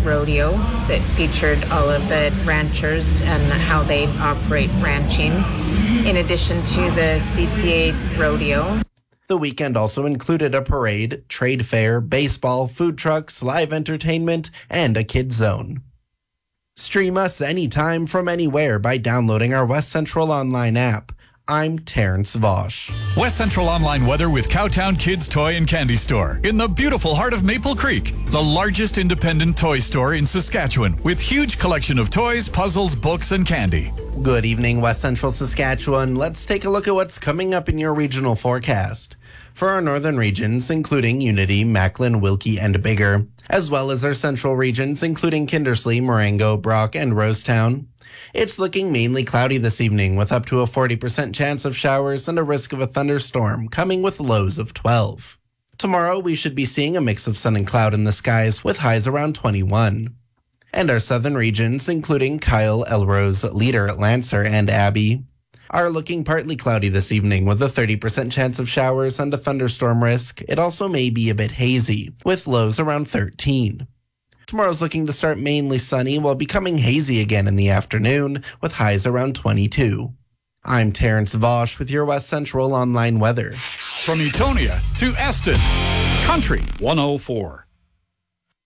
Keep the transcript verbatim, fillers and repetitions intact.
rodeo that featured all of the ranchers and how they operate ranching, in addition to the C C A rodeo. The weekend also included a parade, trade fair, baseball, food trucks, live entertainment, and a kids zone. Stream us anytime from anywhere by downloading our West Central Online app. I'm Terrence Vosch. West Central Online weather with Cowtown Kids Toy and Candy Store in the beautiful heart of Maple Creek, the largest independent toy store in Saskatchewan with huge collection of toys, puzzles, books, and candy. Good evening, West Central Saskatchewan. Let's take a look at what's coming up in your regional forecast. For our northern regions, including Unity, Macklin, Wilkie, and Bigger, as well as our central regions, including Kindersley, Marengo, Brock, and Rosetown, it's looking mainly cloudy this evening with up to a forty percent chance of showers and a risk of a thunderstorm, coming with lows of twelve. Tomorrow, we should be seeing a mix of sun and cloud in the skies with highs around twenty-one. And our southern regions, including Kyle, Elrose, Leader, Lancer, and Abbey, are looking partly cloudy this evening with a thirty percent chance of showers and a thunderstorm risk. It also may be a bit hazy, with lows around thirteen. Tomorrow's looking to start mainly sunny while becoming hazy again in the afternoon, with highs around twenty-two. I'm Terrence Vosch with your West Central Online weather. From Etonia to Eston, Country one oh four.